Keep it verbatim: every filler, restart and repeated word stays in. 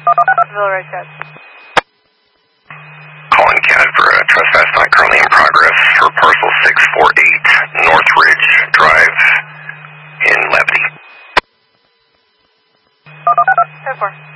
Villa Road. Calling Canada for a trespass not currently in progress for parcel six four eight North Ridge Drive in Levity. ten four.